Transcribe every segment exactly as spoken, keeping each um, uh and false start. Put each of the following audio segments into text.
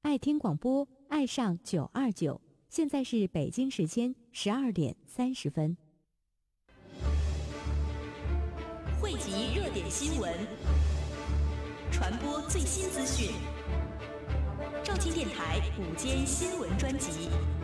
爱听广播，爱上九二九。现在是北京时间十二点三十分。 汇集热点新闻，传播最新资讯。兆庆电台午间新闻专辑。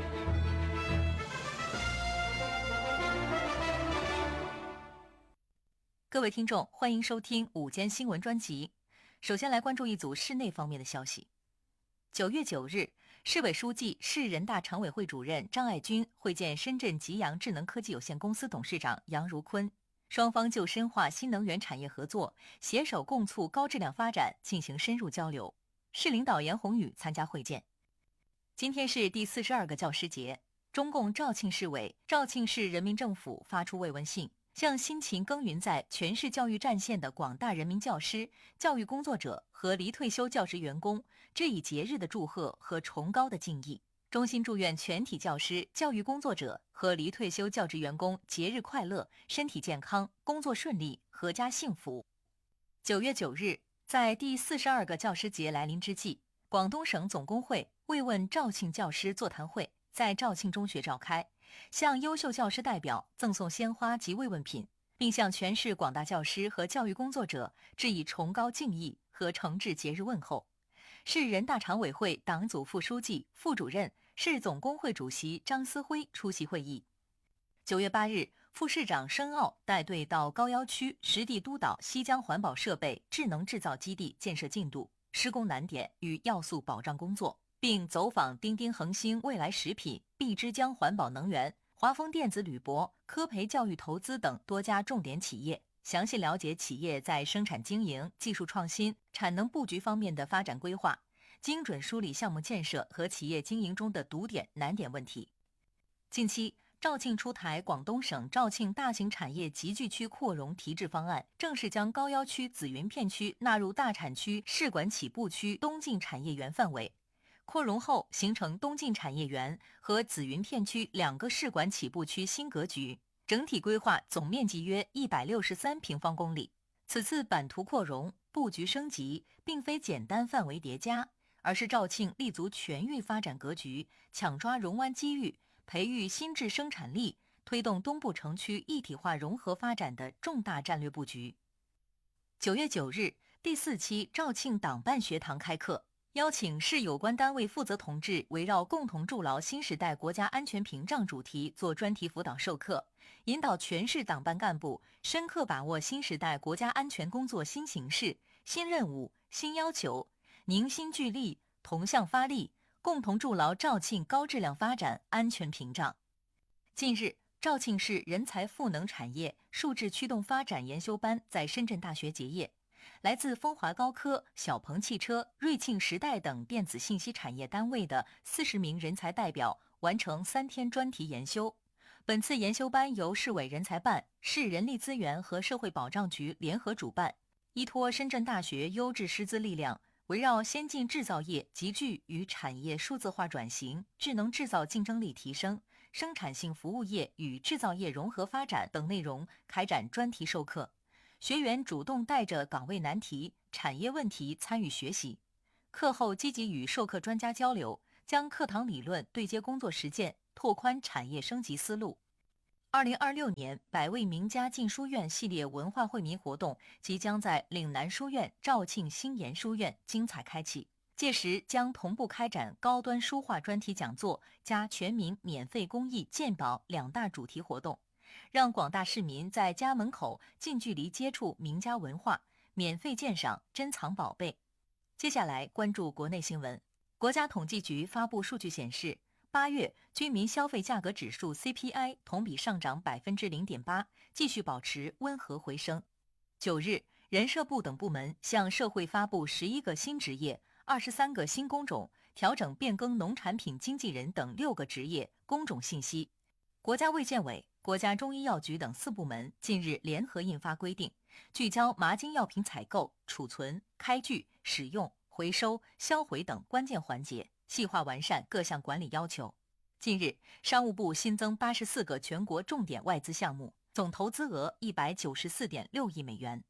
各位听众，欢迎收听午间新闻专辑。首先来关注一组市内方面的消息。九月九日，市委书记、市人大常委会主任张爱军会见深圳吉阳智能科技有限公司董事长杨如坤，双方就深化新能源产业合作、携手共促高质量发展进行深入交流。市领导严宏宇参加会见。今天是第四十二个教师节，中共肇庆市委、肇庆市人民政府发出慰问信，向辛勤耕耘在全市教育战线的广大人民教师、教育工作者和离退休教职员工致以节日的祝贺和崇高的敬意。衷心祝愿全体教师、教育工作者和离退休教职员工节日快乐，身体健康，工作顺利，阖家幸福。九月九日，在第四十二个教师节来临之际，广东省总工会慰问肇庆教师座谈会在肇庆中学召开，向优秀教师代表赠送鲜花及慰问品，并向全市广大教师和教育工作者致以崇高敬意和诚挚节日问候。市人大常委会党组副书记、副主任、市总工会主席张思辉出席会议。九月八日，副市长申奥带队到高要区实地督导西江环保设备智能制造基地建设进度、施工难点与要素保障工作，并走访丁丁恒星未来食品、碧之江环保能源、华丰电子铝箔、科培教育投资等多家重点企业，详细了解企业在生产经营、技术创新、产能布局方面的发展规划，精准梳理项目建设和企业经营中的堵点难点问题。近期，肇庆出台广东省肇庆大型产业集聚区扩容提质方案，正式将高要区紫云片区纳入大产区试管起步区东进产业园范围。扩容后形成东进产业园和紫云片区两个试管起步区新格局，整体规划总面积约一百六十三平方公里。此次版图扩容、布局升级，并非简单范围叠加，而是肇庆立足全域发展格局，抢抓融湾机遇，培育新质生产力，推动东部城区一体化融合发展的重大战略布局。九月九日，第四期肇庆党办学堂开课，邀请市有关单位负责同志围绕共同筑牢新时代国家安全屏障主题做专题辅导授课，引导全市党办干部深刻把握新时代国家安全工作新形势、新任务、新要求，凝心聚力，同向发力，共同筑牢肇庆高质量发展安全屏障。近日，肇庆市人才赋能产业数质驱动发展研修班在深圳大学结业，来自风华高科、小鹏汽车、瑞庆时代等电子信息产业单位的四十名人才代表完成三天专题研修。本次研修班由市委人才办、市人力资源和社会保障局联合主办，依托深圳大学优质师资力量，围绕先进制造业集聚与产业数字化转型、智能制造竞争力提升、生产性服务业与制造业融合发展等内容开展专题授课。学员主动带着岗位难题、产业问题参与学习，课后积极与授课专家交流，将课堂理论对接工作实践，拓宽产业升级思路。二零二六年百位名家进书院系列文化惠民活动即将在岭南书院、肇庆新研书院精彩开启，届时将同步开展高端书画专题讲座加全民免费公益鉴宝两大主题活动，让广大市民在家门口近距离接触名家文化，免费鉴赏珍藏宝贝。接下来关注国内新闻。国家统计局发布数据显示，八月居民消费价格指数 C P I 同比上涨 百分之零点八， 继续保持温和回升。九日，人社部等部门向社会发布十一个新职业、二十三个新工种，调整变更农产品经纪人等六个职业工种信息。国家卫健委、国家中医药局等四部门近日联合印发规定，聚焦麻精药品采购、储存、开具、使用、回收、销毁等关键环节，细化完善各项管理要求。近日，商务部新增八十四个全国重点外资项目，总投资额一百九十四点六亿美元。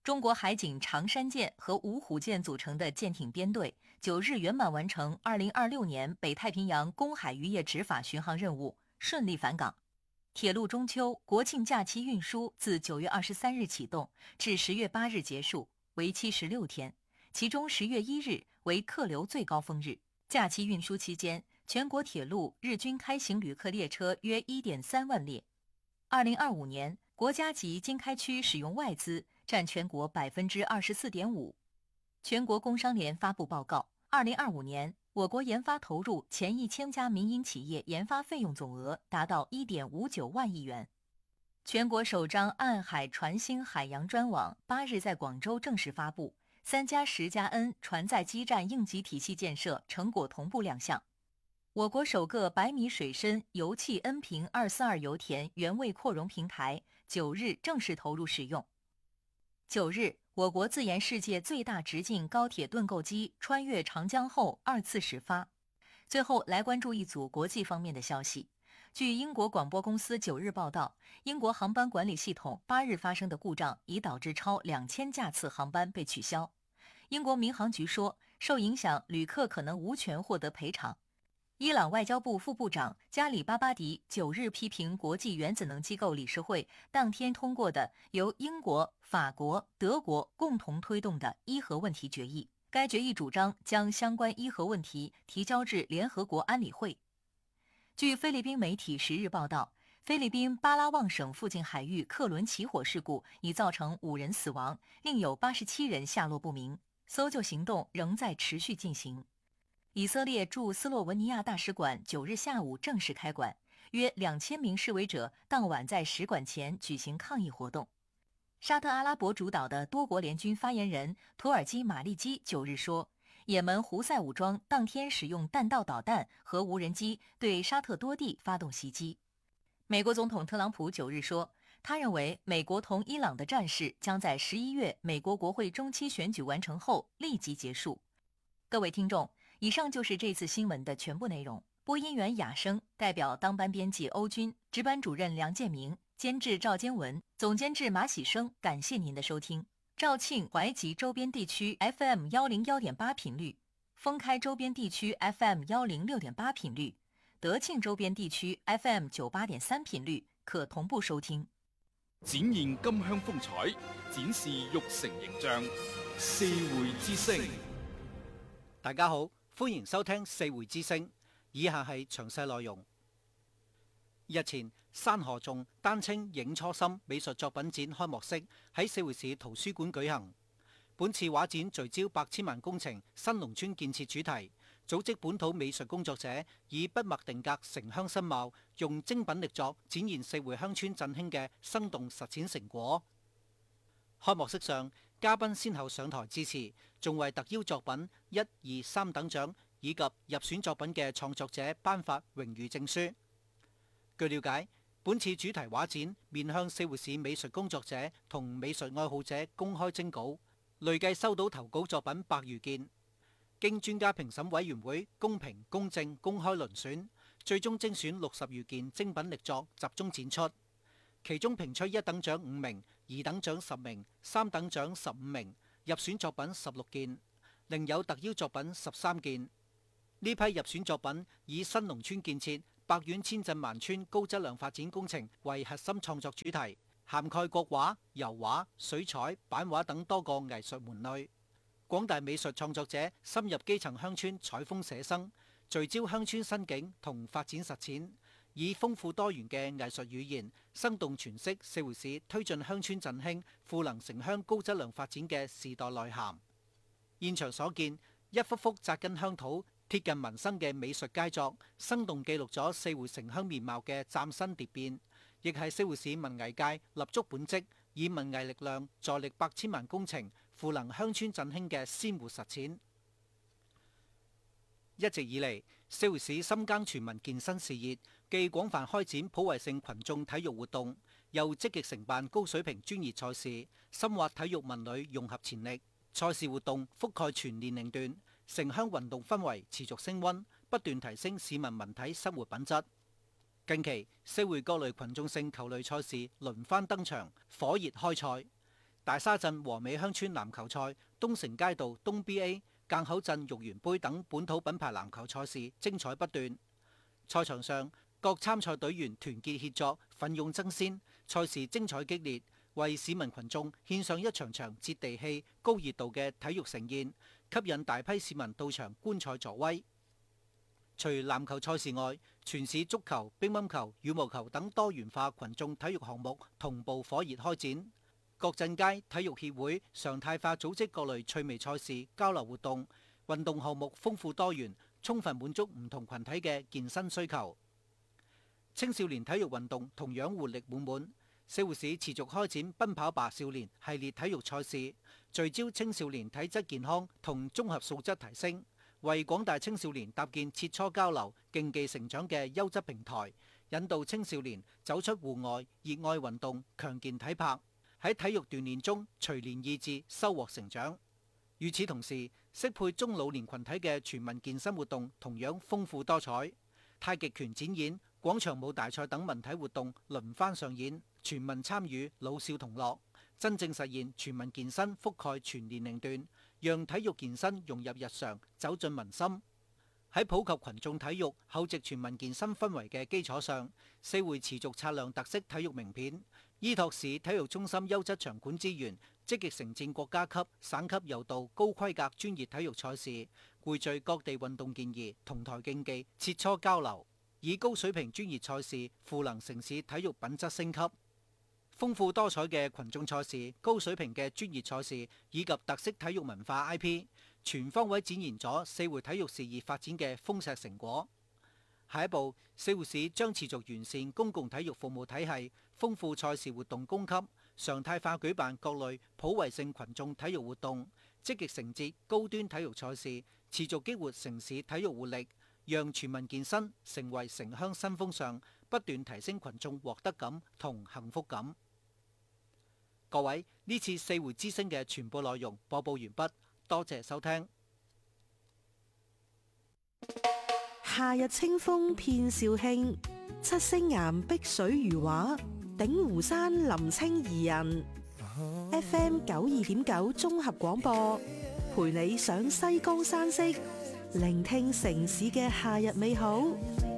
中国海警常山舰和五虎舰组成的舰艇编队，九日圆满完成二零二六年北太平洋公海渔业执法巡航任务，顺利返港。铁路中秋国庆假期运输自九月二十三日启动，至十月八日结束，为期十六天。其中十月一日为客流最高峰日。假期运输期间，全国铁路日均开行旅客列车约 一点三万列。二零二五年，国家级经开区使用外资占全国 百分之二十四点五。 全国工商联发布报告，二零二五年我国研发投入前一千家民营企业研发费用总额达到 一点五九万亿元。全国首张暗海船星海洋专网八日在广州正式发布，三加十加 N 船载基站应急体系建设成果同步亮相。我国首个百米水深油气 N 平二四二油田原位扩容平台九日正式投入使用。九日，我国自研世界最大直径高铁盾构机穿越长江后二次始发。最后来关注一组国际方面的消息。据英国广播公司九日报道，英国航班管理系统八日发生的故障已导致超两千架次航班被取消。英国民航局说，受影响旅客可能无权获得赔偿。伊朗外交部副部长加里巴巴迪九日批评国际原子能机构理事会当天通过的由英国、法国、德国共同推动的伊核问题决议。该决议主张将相关伊核问题提交至联合国安理会。据菲律宾媒体十日报道，菲律宾巴拉望省附近海域客轮起火事故已造成五人死亡，另有八十七人下落不明，搜救行动仍在持续进行。以色列驻斯洛文尼亚大使馆九日下午正式开馆，约两千名示威者当晚在使馆前举行抗议活动。沙特阿拉伯主导的多国联军发言人土耳其马利基九日说，也门胡塞武装当天使用弹道导弹和无人机对沙特多地发动袭击。美国总统特朗普九日说，他认为美国同伊朗的战事将在十一月美国国会中期选举完成后立即结束。各位听众，以上就是这次新闻的全部内容。播音员雅生，代表当班编辑欧军，值班主任梁建明，监制赵坚文，总监制马喜生。感谢您的收听。肇庆、怀集周边地区 F M 一零一点八 频率，封开周边地区 F M 一零六点八 频率，德庆周边地区 F M 九八点三 頻率可同步收聽。 展現金鄉風采，展示玉成形象。四會之聲， 大家好，歡迎收聽四會之聲。以下係詳細內容。日前，山河頌丹青影初心美術作品展開幕式喺四會市圖書館舉行。本次畫展聚焦百千萬工程新農村建設主題，組織本土美術工作者以筆墨定格城鄉新貌，用精品力作展現四會鄉村振興嘅生動實踐成果。開幕式上，嘉賓先後上台致辭，仲為特邀作品一、二、三等獎以及入選作品嘅創作者頒發榮譽證書。據了解，本次主題畫展面向四會市美術工作者同美術愛好者公開徵稿，累計收到投稿作品百餘件，經專家評審委員會公平公正公開遴選，最終精選六十餘件精品力作集中展出。其中評出一等獎五名，二等獎十名，三等獎十五名，入選作品十六件，另有特邀作品十三件。呢批入選作品以新農村建設、百縣千鎮萬村高質量發展工程為核心創作主題，涵蓋國畫、油畫、水彩、版畫等多個藝術門類。廣大美術創作者深入基層鄉村採風寫生，聚焦鄉村新景同發展實踐，以豐富多元嘅藝術語言，生動詮釋四會市推進鄉村振興、賦能城鄉高質量發展嘅時代內涵。現場所見，一幅幅扎根鄉土、貼近民生嘅美術佳作，生動記錄咗四會城鄉面貌嘅嶄新蝶變，亦係四會市文藝界立足本職，以文藝力量助力百千萬工程，賦能鄉村振興嘅鮮活實踐。一直以嚟，四會市深耕全民健身事業，既廣泛開展普惠性群眾體育活動，又積極承辦高水平專業賽事，深挖體育文旅融合潛力。賽事活動覆蓋全年齡段，城鄉運動氛圍持續升溫，不斷提升市民文體生活品質。近期，四會各類群眾性球類賽事輪番登場，火熱開賽。 大沙鎮和美鄉村籃球賽、東城街道東 B A、逕口鎮玉園杯等本土品牌籃球賽事精彩不斷。賽場上，各參賽隊員團結協作，奮勇爭先，賽事精彩激烈，為市民群眾獻上一場場接地氣、高熱度嘅體育盛宴，吸引大批市民到場觀賽助威。除籃球賽事外，全市足球、乒乓球、羽毛球等多元化群眾體育項目同步火熱開展。各鎮街體育協會常態化組織各類趣味賽事、交流活動，運動項目豐富多元，充分滿足唔同群體嘅健身需求。青少年體育運動同樣活力滿滿，社會市持續開展奔跑吧少年系列體育賽事，聚焦青少年體質健康同綜合素質提升，為廣大青少年搭建切磋交流、競技成長嘅優質平台，引導青少年走出戶外，熱愛運動，強健體魄，喺體育鍛煉中錘煉意志，收穫成長。與此同時，適配中老年群體嘅全民健身活動同樣豐富多彩，太極拳展演、廣場舞大賽等文體活動輪番上演，全民參與，老少同樂，真正實現全民健身覆蓋全年齡段，讓體育健身融入日常，走進民心。喺普及群眾體育、厚植全民健身氛圍嘅基礎上，四會持續擦亮特色體育名片，依託市體育中心優質場館資源，積極承戰國家級、省級柔道高規格專業體育賽事，匯聚各地運動健兒，同台競技，切磋交流，以高水平專業賽事賦能城市體育品質升級。豐富多彩嘅群眾賽事、高水平嘅專業賽事以及特色體育文化 I P， 全方位展現咗四會體育事業發展嘅豐碩成果。下一步，四會市將持續完善公共體育服務體系，豐富賽事活動供給，常態化舉辦各類普惠性群眾體育活動，積極承接高端體育賽事，持續激活城市體育活力，讓全民健身成為城鄉新風尚，不斷提升群眾獲得感同幸福感。各位，呢次四會之聲嘅全部內容播報完畢，多謝收聽。 夏日清風遍肇慶，七星岩碧水如畫，鼎湖山林清怡人。F M 九二點九綜合廣播，陪你上西江山色，聆聽城市嘅夏日美好。